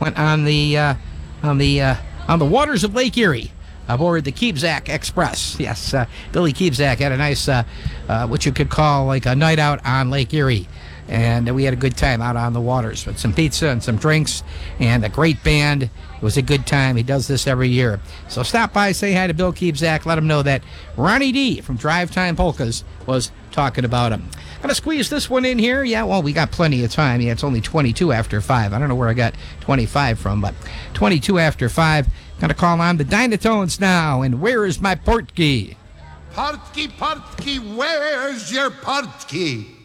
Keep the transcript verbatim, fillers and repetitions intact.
went on the uh, on the uh, on the waters of Lake Erie aboard the Keebzak Express. Yes, uh, Billy Keebzak had a nice, uh, uh, what you could call like a night out on Lake Erie. And we had a good time out on the waters with some pizza and some drinks and a great band. It was a good time. He does this every year. So stop by, say hi to Bill Keebzak. Let him know that Ronnie D from Drive Time Polkas was talking about him. I'm going to squeeze this one in here. Yeah, well, we got plenty of time. Yeah, it's only twenty-two after five. I don't know where I got twenty-five from, but twenty-two after five. Going to call on the Dynatones now. And where is my port key? Portkey, portkey, where's your portkey?